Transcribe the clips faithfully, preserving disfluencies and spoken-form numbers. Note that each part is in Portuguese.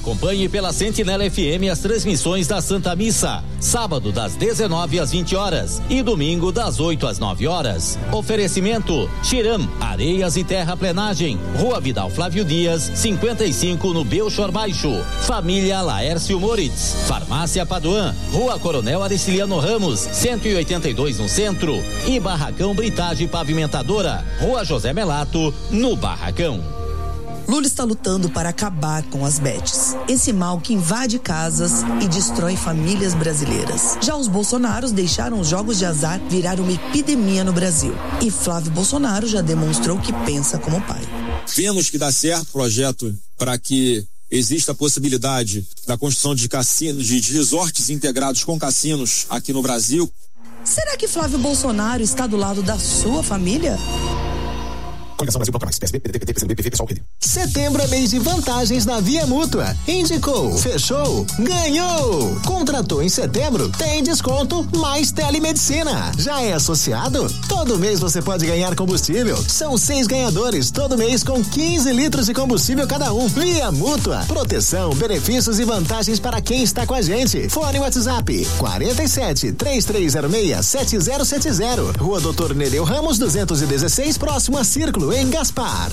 Acompanhe pela Sentinela F M as transmissões da Santa Missa, sábado das dezenove às vinte horas e domingo das oito às nove horas. Oferecimento Xiram, Areias e Terraplenagem, Rua Vidal Flávio Dias, cinquenta e cinco no Belchor Baixo. Família Laércio Moritz, Farmácia Paduan, Rua Coronel Ariciliano Ramos, cento e oitenta e dois no centro, e Barracão Britage Pavimentadora, Rua José Melato, no Barracão. Lula está lutando para acabar com as bets, esse mal que invade casas e destrói famílias brasileiras. Já os Bolsonaros deixaram os jogos de azar virar uma epidemia no Brasil. E Flávio Bolsonaro já demonstrou que pensa como pai. Vemos que dá certo o projeto para que exista a possibilidade da construção de cassinos, de resorts integrados com cassinos aqui no Brasil. Será que Flávio Bolsonaro está do lado da sua família? Coligação Brasil, Bloco Mais, P S B, P D T, P T, P C M B, P V, Pessoal, P D. Setembro é mês de vantagens na Via Mútua. Indicou, fechou, ganhou. Contratou em setembro, tem desconto mais telemedicina. Já é associado? Todo mês você pode ganhar combustível. São seis ganhadores, todo mês com quinze litros de combustível cada um. Via Mútua, proteção, benefícios e vantagens para quem está com a gente. Fone WhatsApp, quarenta e sete, três três zero seis, sete zero sete zero. Rua Doutor Nereu Ramos, duzentos e dezesseis, próximo a Círculo, em Gaspar.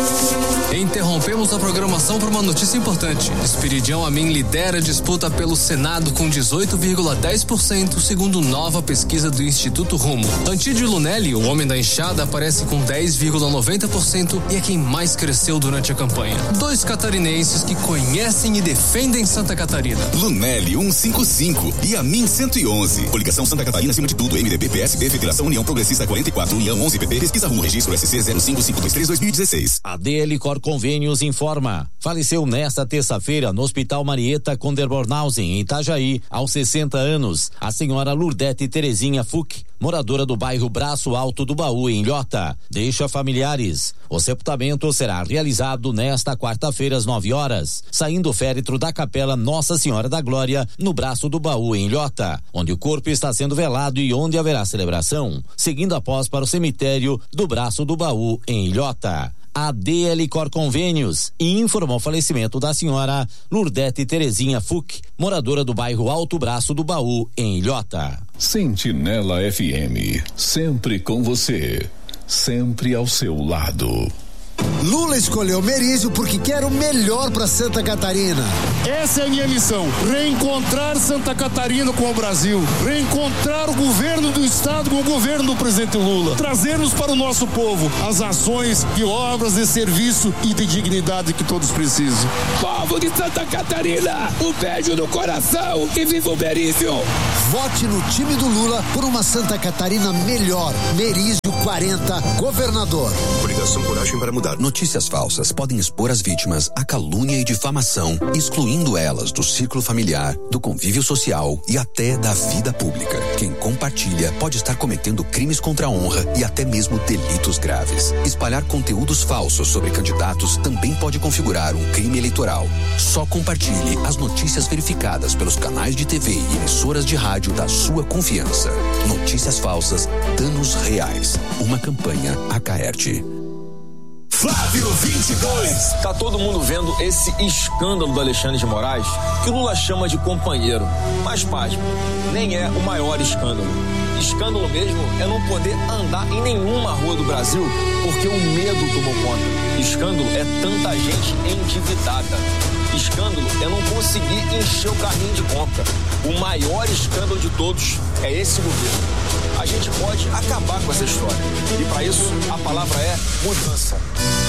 Interrompemos a programação por uma notícia importante. Esperidião Amin lidera a disputa pelo Senado com dezoito vírgula dez por cento, segundo nova pesquisa do Instituto Rumo. Antídio Lunelli, o homem da enxada, aparece com dez vírgula noventa por cento e é quem mais cresceu durante a campanha. Dois catarinenses que conhecem e defendem Santa Catarina. Lunelli cento e cinquenta e cinco e Amin cento e onze. Coligação Santa Catarina acima de tudo. M D B, P S B, Federação União Progressista quarenta e quatro, União onze, P P, Pesquisa Rumo, Registro S C zero cinco cinco dois três dois mil e dezesseis. A D L Cor Convênios informa. Faleceu nesta terça-feira no Hospital Marieta Conderbornhausen, em Itajaí, aos sessenta anos, a senhora Lurdete Terezinha Fuch, moradora do bairro Braço Alto do Baú, em Ilhota. Deixa familiares. O sepultamento será realizado nesta quarta-feira às nove horas, saindo o féretro da Capela Nossa Senhora da Glória, no Braço do Baú, em Ilhota, onde o corpo está sendo velado e onde haverá celebração, seguindo após para o cemitério do Braço do Baú, em Ilhota. A D L Cor Convênios informou o falecimento da senhora Lurdete Terezinha Fuch, moradora do bairro Alto Braço do Baú, em Ilhota. Sentinela F M, sempre com você, sempre ao seu lado. Lula escolheu Merizio porque quer o melhor para Santa Catarina. Essa é a minha missão: reencontrar Santa Catarina com o Brasil, reencontrar o governo do estado com o governo do presidente Lula, trazermos para o nosso povo as ações e obras de serviço e de dignidade que todos precisam. Povo de Santa Catarina, um beijo no coração e viva o Merizio. Vote no time do Lula por uma Santa Catarina melhor. Merizio quarenta, governador. Coligação Coragem para Mudar. Notícias falsas podem expor as vítimas à calúnia e difamação, excluindo elas do círculo familiar, do convívio social e até da vida pública. Quem compartilha pode estar cometendo crimes contra a honra e até mesmo delitos graves. Espalhar conteúdos falsos sobre candidatos também pode configurar um crime eleitoral. Só compartilhe as notícias verificadas pelos canais de T V e emissoras de rádio da sua confiança. Notícias falsas, danos reais. Uma campanha Acaerte. Flávio vinte e dois. Tá todo mundo vendo esse escândalo do Alexandre de Moraes, que o Lula chama de companheiro. Mas, pasme, nem é o maior escândalo. Escândalo mesmo é não poder andar em nenhuma rua do Brasil porque o medo tomou conta. Escândalo é tanta gente endividada. Escândalo é não conseguir encher o carrinho de compra. O maior escândalo de todos é esse governo. A gente pode acabar com essa história. E para isso, a palavra é mudança.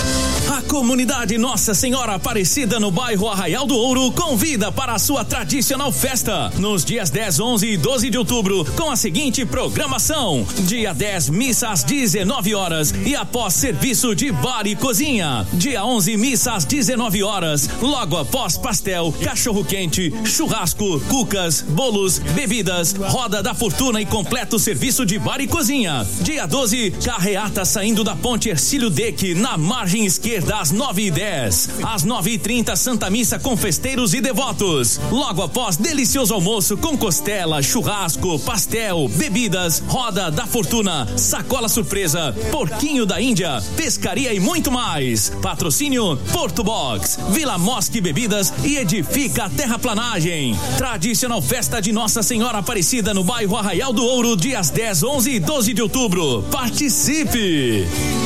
A comunidade Nossa Senhora Aparecida no bairro Arraial do Ouro convida para a sua tradicional festa nos dias dez, onze e doze de outubro com a seguinte programação: dia dez, missa às dezenove horas e após serviço de bar e cozinha. Dia onze, missa às dezenove horas, logo após pastel, cachorro quente, churrasco, cucas, bolos, bebidas, roda da fortuna e completo serviço de bar e cozinha. Dia doze, carreata saindo da ponte Hercílio Deck na margem esquerda partir das nove e dez. Às nove e trinta, Santa Missa com festeiros e devotos. Logo após, delicioso almoço com costela, churrasco, pastel, bebidas, roda da fortuna, sacola surpresa, porquinho da Índia, pescaria e muito mais. Patrocínio Porto Box, Vila Mosque Bebidas e Edifica Terraplanagem. Tradicional festa de Nossa Senhora Aparecida no bairro Arraial do Ouro, dias dez, onze e doze de outubro. Participe!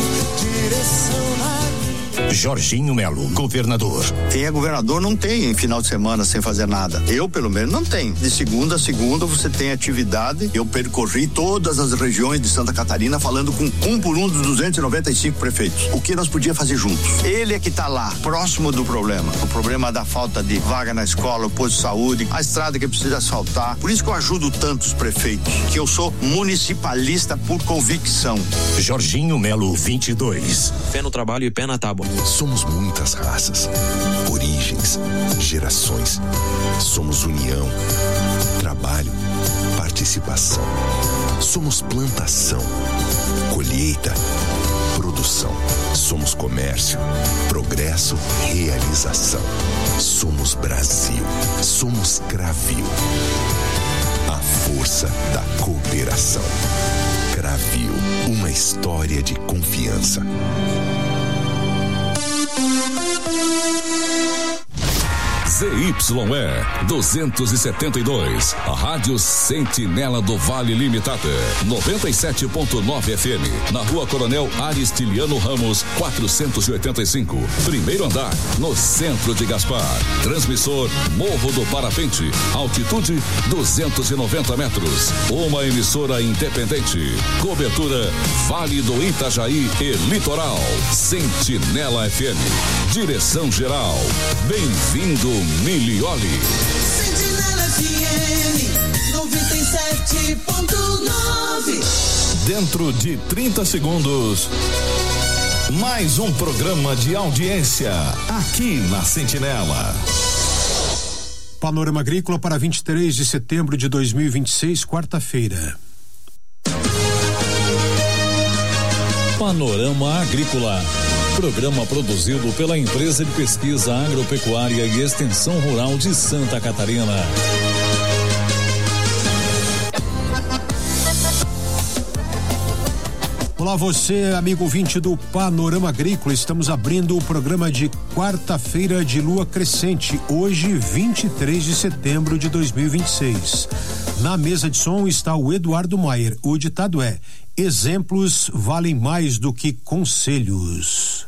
Jorginho Melo, governador. Quem é governador não tem final de semana sem fazer nada. Eu, pelo menos, não tenho. De segunda a segunda você tem atividade. Eu percorri todas as regiões de Santa Catarina falando com um por um dos duzentos e noventa e cinco prefeitos. O que nós podíamos fazer juntos? Ele é que está lá, próximo do problema. O problema da falta de vaga na escola, o posto de saúde, a estrada que precisa asfaltar. Por isso que eu ajudo tanto os prefeitos, que eu sou municipalista por convicção. Jorginho Melo, vinte e dois. Fé no trabalho e pé na tábua. Somos muitas raças, origens, gerações. Somos união, trabalho, participação. Somos plantação, colheita, produção. Somos comércio, progresso, realização. Somos Brasil, somos Cravil. A força da cooperação. Cravil, uma história de confiança. Z Y E duzentos e setenta e dois, a Rádio Sentinela do Vale Limitada, noventa e sete ponto nove F M, na Rua Coronel Aristiliano Ramos, quatrocentos e oitenta e cinco, primeiro andar, no centro de Gaspar. Transmissor Morro do Parapente, altitude duzentos e noventa metros. Uma emissora independente. Cobertura Vale do Itajaí e Litoral. Sentinela F M. Direção geral. Bem-vindo, Milioli. Sentinela F M noventa e sete ponto nove. Dentro de trinta segundos, mais um programa de audiência aqui na Sentinela. Panorama Agrícola para vinte e três de setembro de dois mil e vinte e seis, quarta-feira. Panorama Agrícola. Programa produzido pela Empresa de Pesquisa Agropecuária e Extensão Rural de Santa Catarina. Olá você, amigo ouvinte do Panorama Agrícola. Estamos abrindo o programa de quarta-feira de lua crescente, hoje vinte e três de setembro de dois mil e vinte e seis. Na mesa de som está o Eduardo Maier. O ditado é: exemplos valem mais do que conselhos.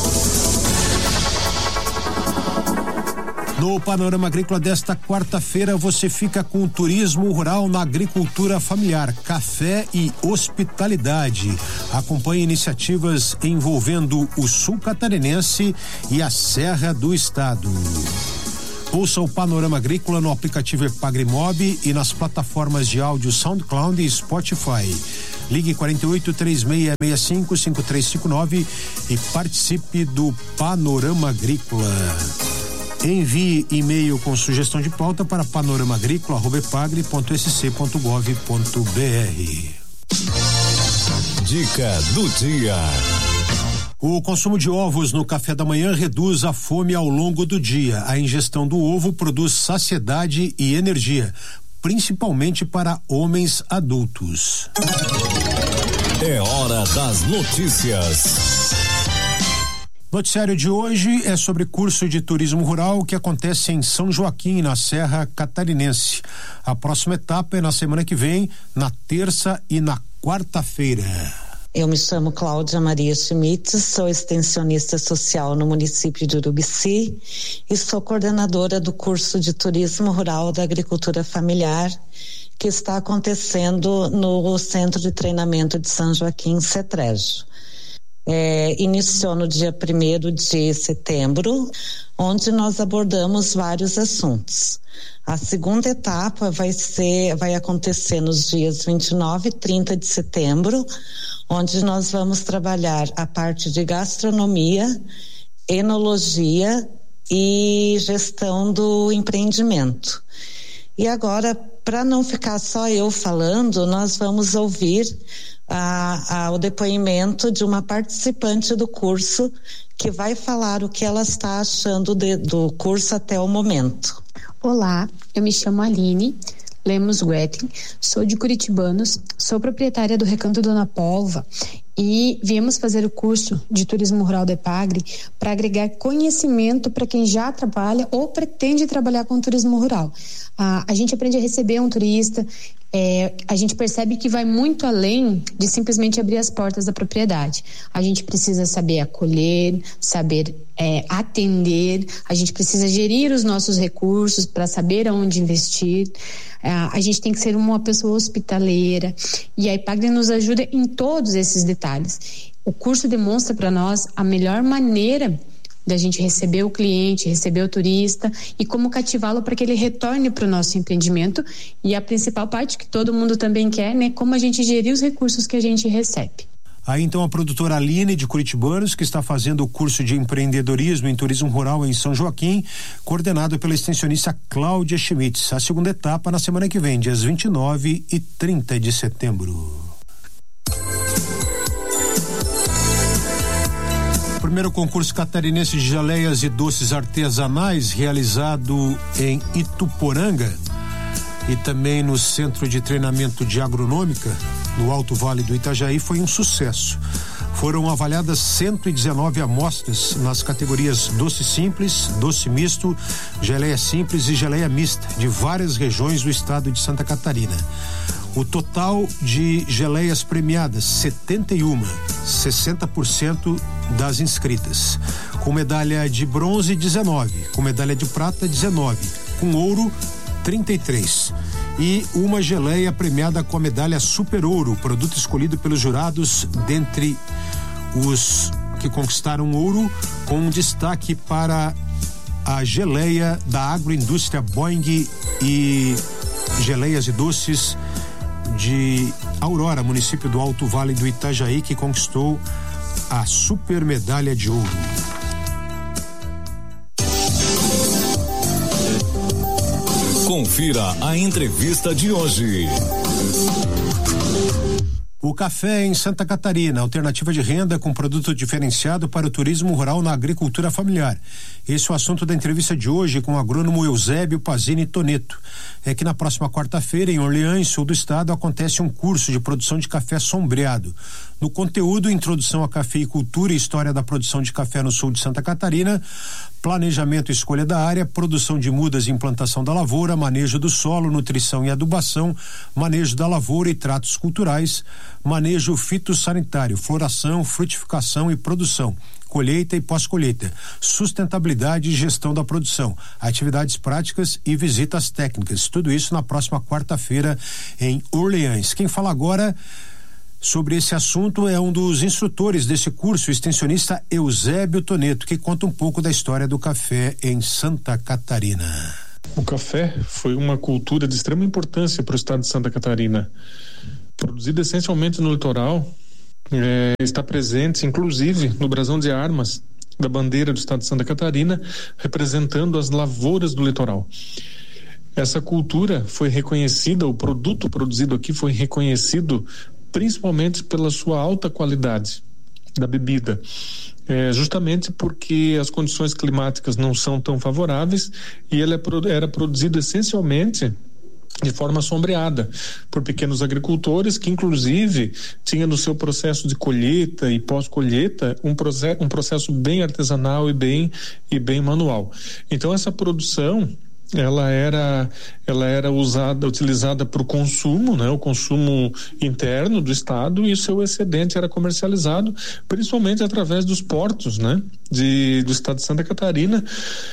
No Panorama Agrícola desta quarta-feira, você fica com o turismo rural na agricultura familiar, café e hospitalidade. Acompanhe iniciativas envolvendo o sul catarinense e a serra do estado. Ouça o Panorama Agrícola no aplicativo Epagrimob e nas plataformas de áudio SoundCloud e Spotify. Ligue quarenta e oito, três seis seis cinco, cinco três cinco nove e participe do Panorama Agrícola. Envie e-mail com sugestão de pauta para panoramaagrícola arroba epagre ponto s c ponto gov ponto b r. Dica do dia. O consumo de ovos no café da manhã reduz a fome ao longo do dia. A ingestão do ovo produz saciedade e energia, principalmente para homens adultos. É hora das notícias. Noticiário de hoje é sobre curso de turismo rural que acontece em São Joaquim, na Serra Catarinense. A próxima etapa é na semana que vem, na terça e na quarta-feira. Eu me chamo Cláudia Maria Schmidt, sou extensionista social no município de Urubici e sou coordenadora do curso de turismo rural da agricultura familiar que está acontecendo no Centro de Treinamento de São Joaquim, CETREGO. É, iniciou no dia primeiro de setembro, onde nós abordamos vários assuntos. A segunda etapa vai ser, vai acontecer nos dias vinte e nove e trinta de setembro, onde nós vamos trabalhar a parte de gastronomia, enologia e gestão do empreendimento. E agora, para não ficar só eu falando, nós vamos ouvir A, a, o depoimento de uma participante do curso que vai falar o que ela está achando de, do curso até o momento. Olá, eu me chamo Aline Lemos Guetin, sou de Curitibanos, sou proprietária do Recanto Dona Polva e viemos fazer o curso de Turismo Rural da EPAGRE para agregar conhecimento para quem já trabalha ou pretende trabalhar com turismo rural. Ah, a gente aprende a receber um turista, é, a gente percebe que vai muito além de simplesmente abrir as portas da propriedade. A gente precisa saber acolher, saber é, atender, a gente precisa gerir os nossos recursos para saber aonde investir. A gente tem que ser uma pessoa hospitaleira e a EPAGRE nos ajuda em todos esses detalhes. O curso demonstra para nós a melhor maneira da gente receber o cliente, receber o turista e como cativá-lo para que ele retorne para o nosso empreendimento, e a principal parte que todo mundo também quer, né, como a gente gerir os recursos que a gente recebe. Aí então a produtora Aline de Curitibanos, que está fazendo o curso de empreendedorismo em turismo rural em São Joaquim, coordenado pela extensionista Cláudia Schmitz. A segunda etapa na semana que vem, dias vinte e nove e trinta de setembro. O primeiro concurso catarinense de geleias e doces artesanais, realizado em Ituporanga e também no Centro de Treinamento de Agronômica, no Alto Vale do Itajaí, foi um sucesso. Foram avaliadas cento e dezenove amostras nas categorias doce simples, doce misto, geleia simples e geleia mista, de várias regiões do estado de Santa Catarina. O total de geleias premiadas, setenta e uma, sessenta por cento das inscritas. Com medalha de bronze, dezenove. Com medalha de prata, dezenove. Com ouro, trinta e três. E uma geleia premiada com a medalha Super Ouro, produto escolhido pelos jurados dentre os que conquistaram ouro, com um destaque para a geleia da agroindústria Boing e geleias e doces de Aurora, município do Alto Vale do Itajaí, que conquistou a super medalha de ouro. Confira a entrevista de hoje. O café em Santa Catarina, alternativa de renda com produto diferenciado para o turismo rural na agricultura familiar. Esse é o assunto da entrevista de hoje com o agrônomo Eusébio Pazini Toneto. É que na próxima quarta-feira, em Orleans, sul do estado, acontece um curso de produção de café sombreado. No conteúdo, introdução à cafeicultura e história da produção de café no sul de Santa Catarina, planejamento e escolha da área, produção de mudas e implantação da lavoura, manejo do solo, nutrição e adubação, manejo da lavoura e tratos culturais, manejo fitossanitário, floração, frutificação e produção, colheita e pós-colheita, sustentabilidade e gestão da produção, atividades práticas e visitas técnicas. Tudo isso na próxima quarta-feira em Orleans. Quem fala agora sobre esse assunto é um dos instrutores desse curso, o extensionista Eusébio Toneto, que conta um pouco da história do café em Santa Catarina. O café foi uma cultura de extrema importância para o estado de Santa Catarina. Produzido essencialmente no litoral, é, está presente inclusive no brasão de armas da bandeira do estado de Santa Catarina, representando as lavouras do litoral. Essa cultura foi reconhecida, o produto produzido aqui foi reconhecido principalmente pela sua alta qualidade da bebida, é, justamente porque as condições climáticas não são tão favoráveis e ele era produzido essencialmente de forma sombreada por pequenos agricultores que inclusive tinha no seu processo de colheita e pós-colheita um processo, um processo bem artesanal e bem, e bem manual. Então essa produção ela era ela era usada, utilizada para o consumo, né, o consumo interno do estado, e o seu excedente era comercializado principalmente através dos portos, né, de, do estado de Santa Catarina,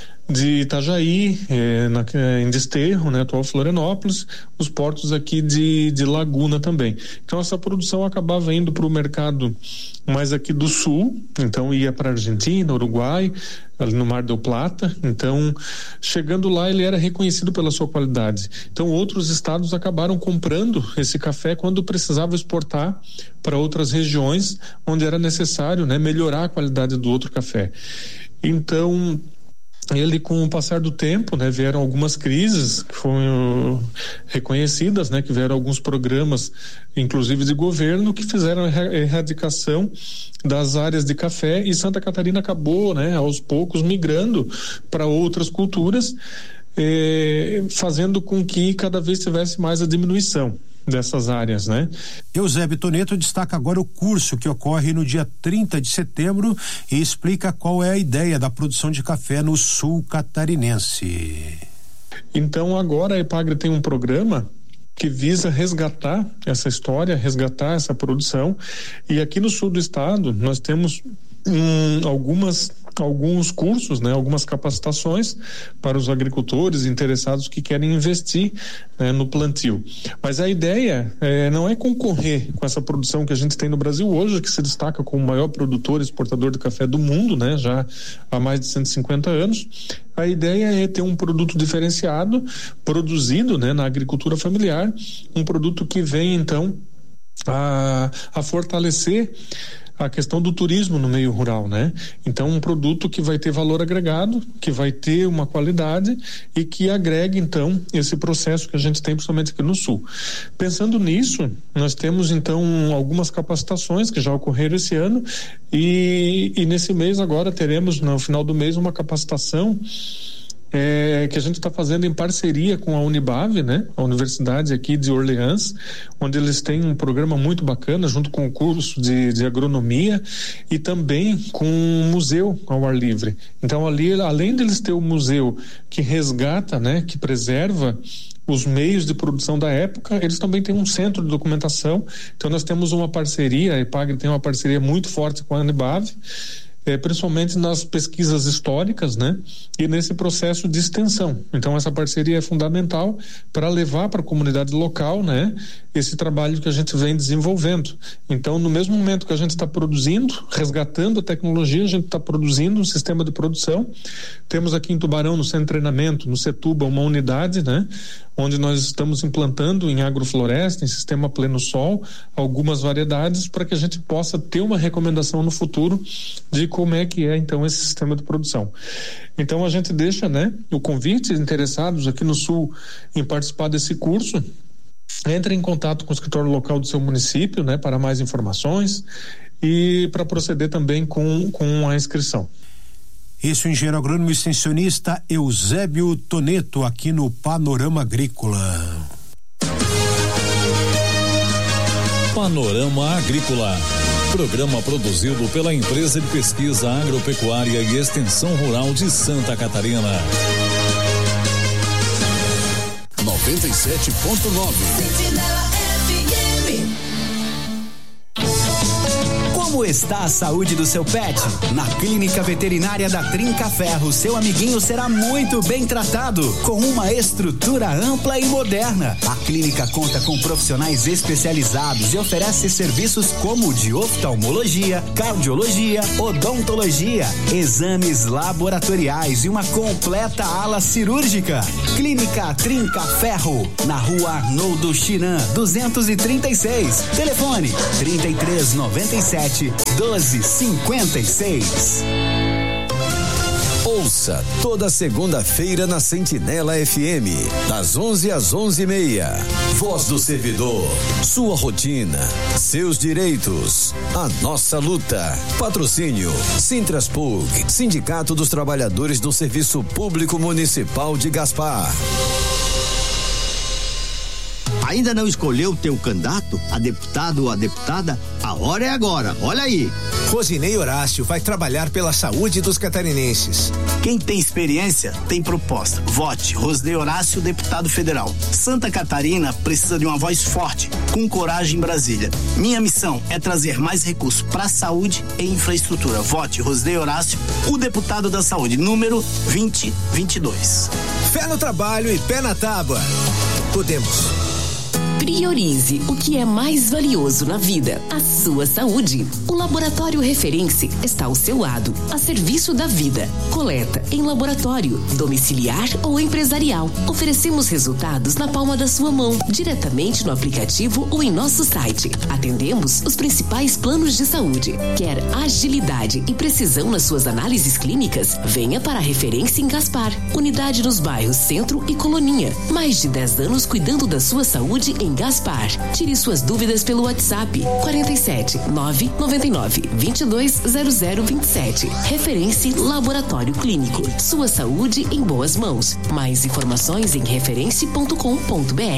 de Itajaí, eh, na, em Desterro, né, atual Florianópolis, os portos aqui de, de Laguna também. Então essa produção acabava indo para o mercado mais aqui do sul, então ia para Argentina, Uruguai, ali no Mar del Plata. Então chegando lá ele era reconhecido pela sua qualidade. Então outros estados acabaram comprando esse café quando precisava exportar para outras regiões onde era necessário, né, melhorar a qualidade do outro café. Então ele, com o passar do tempo, né, vieram algumas crises que foram reconhecidas, né, que vieram alguns programas, inclusive de governo, que fizeram a erradicação das áreas de café, e Santa Catarina acabou, né, aos poucos migrando para outras culturas, eh, fazendo com que cada vez tivesse mais a diminuição dessas áreas, né? Eusébio Toneto destaca agora o curso que ocorre no dia trinta de setembro e explica qual é a ideia da produção de café no sul catarinense. Então agora a Epagre tem um programa que visa resgatar essa história, resgatar essa produção, e aqui no sul do estado nós temos hum, algumas alguns cursos, né, algumas capacitações para os agricultores interessados que querem investir, né, no plantio. Mas a ideia é, não é concorrer com essa produção que a gente tem no Brasil hoje, que se destaca como o maior produtor e exportador de café do mundo, né, já há mais de cento e cinquenta anos. A ideia é ter um produto diferenciado, produzido, né, na agricultura familiar, um produto que vem então a, a fortalecer a questão do turismo no meio rural, né? Então, um produto que vai ter valor agregado, que vai ter uma qualidade e que agregue, então, esse processo que a gente tem principalmente aqui no sul. Pensando nisso, nós temos, então, algumas capacitações que já ocorreram esse ano e, e nesse mês agora teremos, no final do mês, uma capacitação É, que a gente está fazendo em parceria com a Unibave, né, a universidade aqui de Orleans, onde eles têm um programa muito bacana, junto com o curso de, de agronomia e também com um museu ao ar livre. Então ali, além deles ter o museu que resgata, né, que preserva os meios de produção da época, eles também têm um centro de documentação. Então nós temos uma parceria, a Epagre tem uma parceria muito forte com a Unibave, É, principalmente nas pesquisas históricas, né? E nesse processo de extensão. Então essa parceria é fundamental para levar para a comunidade local, né, esse trabalho que a gente vem desenvolvendo. Então, no mesmo momento que a gente está produzindo, resgatando a tecnologia, a gente está produzindo um sistema de produção. Temos aqui em Tubarão, no centro de treinamento, no Setuba, uma unidade, né, onde nós estamos implantando em agrofloresta, em sistema pleno sol, algumas variedades para que a gente possa ter uma recomendação no futuro de como é que é então esse sistema de produção. Então a gente deixa, né, o convite, interessados aqui no sul em participar desse curso, entre em contato com o escritório local do seu município, né, para mais informações e para proceder também com, com a inscrição. Esse é o engenheiro agrônomo extensionista Eusébio Toneto, aqui no Panorama Agrícola. Panorama Agrícola. Programa produzido pela Empresa de Pesquisa Agropecuária e Extensão Rural de Santa Catarina. noventa e sete ponto nove. Como está a saúde do seu pet? Na Clínica Veterinária da Trinca Ferro, seu amiguinho será muito bem tratado, com uma estrutura ampla e moderna. A clínica conta com profissionais especializados e oferece serviços como de oftalmologia, cardiologia, odontologia, exames laboratoriais e uma completa ala cirúrgica. Clínica Trinca Ferro, na Rua Arnoldo Chiran, duzentos e trinta e seis. Telefone trinta e três, noventa e sete, doze, cinquenta e seis. Ouça toda segunda-feira na Sentinela F M, das onze às onze e meia. Voz do servidor, sua rotina, seus direitos, a nossa luta. Patrocínio Sintraspug, Sindicato dos Trabalhadores do Serviço Público Municipal de Gaspar. Ainda não escolheu o teu candidato, a deputado ou a deputada? A hora é agora, olha aí. Rosinei Horácio vai trabalhar pela saúde dos catarinenses. Quem tem experiência, tem proposta. Vote Rosinei Horácio, deputado federal. Santa Catarina precisa de uma voz forte, com coragem em Brasília. Minha missão é trazer mais recursos para a saúde e infraestrutura. Vote Rosinei Horácio, o deputado da saúde, número vinte vinte e dois. Fé no trabalho e pé na tábua. Podemos. Priorize o que é mais valioso na vida, a sua saúde. O Laboratório Referência está ao seu lado, a serviço da vida. Coleta em laboratório, domiciliar ou empresarial. Oferecemos resultados na palma da sua mão, diretamente no aplicativo ou em nosso site. Atendemos os principais planos de saúde. Quer agilidade e precisão nas suas análises clínicas? Venha para a Referência em Gaspar. Unidade nos bairros Centro e Coloninha. Mais de dez anos cuidando da sua saúde em Gaspar. Tire suas dúvidas pelo WhatsApp quarenta e sete, nove noventa e nove, vinte e dois zero zero vinte e sete. Referência Laboratório Clínico. Sua saúde em boas mãos. Mais informações em referência ponto com ponto br.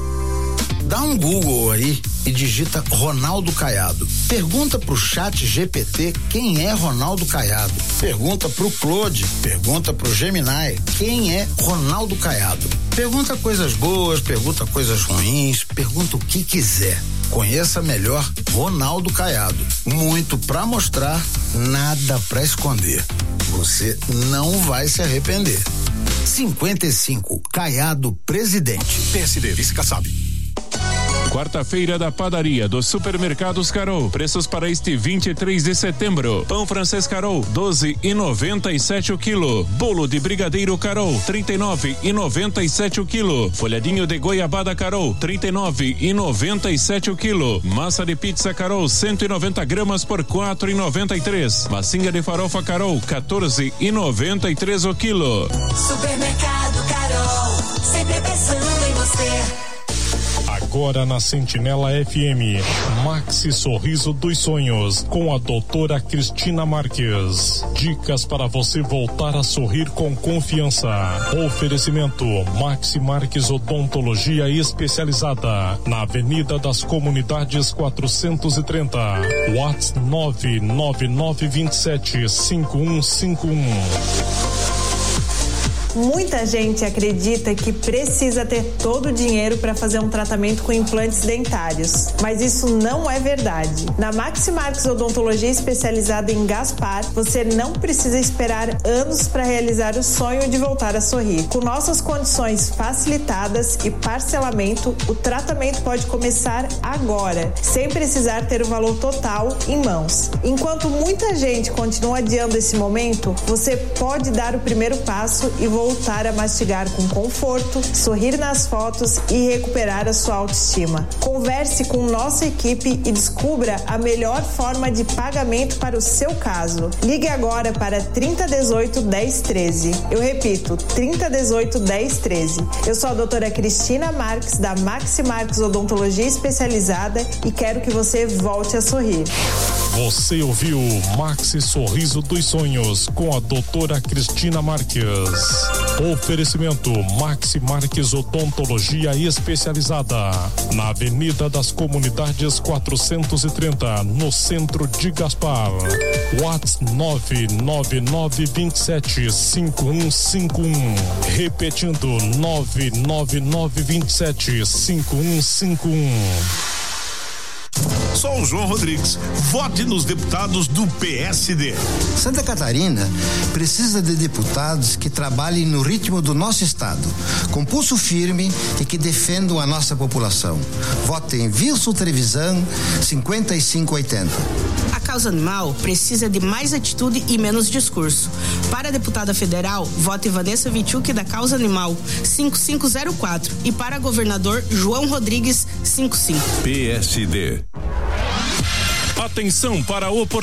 Dá um Google aí e digita Ronaldo Caiado. Pergunta pro chat G P T quem é Ronaldo Caiado. Pergunta pro Claude, pergunta pro Gemini quem é Ronaldo Caiado. Pergunta coisas boas, pergunta coisas ruins, pergunta o que quiser. Conheça melhor Ronaldo Caiado. Muito pra mostrar, nada pra esconder. Você não vai se arrepender. cinquenta e cinco, Caiado Presidente. P S D, vice Kassab. Quarta-feira da padaria dos supermercados Carol. Preços para este vinte e três de setembro. Pão francês Carol, doze e noventa e sete o quilo. Bolo de brigadeiro Carol, trinta e nove e noventa e sete o quilo. Folhadinho de goiabada Carol, trinta e nove e noventa e sete o quilo. Massa de pizza Carol, cento e noventa gramas por quatro e noventa e três. Massinha de farofa Carol, quatorze e noventa e três o quilo. Supermercado Carol, sempre pensando em você. Agora na Sentinela F M, Maxi Sorriso dos Sonhos, com a doutora Cristina Marques. Dicas para você voltar a sorrir com confiança. Oferecimento Maxi Marques Odontologia Especializada, na Avenida das Comunidades quatrocentos e trinta. WhatsApp nove nove nove dois sete cinco um cinco um. Muita gente acredita que precisa ter todo o dinheiro para fazer um tratamento com implantes dentários, mas isso não é verdade. Na Maxi Marques Odontologia Especializada em Gaspar, você não precisa esperar anos para realizar o sonho de voltar a sorrir. Com nossas condições facilitadas e parcelamento, o tratamento pode começar agora, sem precisar ter o valor total em mãos. Enquanto muita gente continua adiando esse momento, você pode dar o primeiro passo e voltar voltar a mastigar com conforto, sorrir nas fotos e recuperar a sua autoestima. Converse com nossa equipe e descubra a melhor forma de pagamento para o seu caso. Ligue agora para trinta dezoito, dez treze. Eu repito, trinta dezoito, dez treze. Eu sou a doutora Cristina Marques, da Maxi Marques Odontologia Especializada, e quero que você volte a sorrir. Você ouviu Maxi Sorriso dos Sonhos com a doutora Cristina Marques. Oferecimento Maxi Marques Odontologia Especializada, na Avenida das Comunidades quatrocentos e trinta, no centro de Gaspar. WhatsApp nove nove nove dois sete cinco um cinco um. Repetindo, nove nove nove dois sete cinco um cinco um. Sou o João Rodrigues. Vote nos deputados do P S D. Santa Catarina precisa de deputados que trabalhem no ritmo do nosso estado, com pulso firme e que defendam a nossa população. Vote em Wilson Trevisan, cinquenta e cinco oitenta. A causa animal precisa de mais atitude e menos discurso. Para a deputada federal, vote Vanessa Vichuk, da Causa Animal, cinco cinco zero quatro. E para governador, João Rodrigues, cinquenta e cinco. P S D. Atenção para a oportunidade.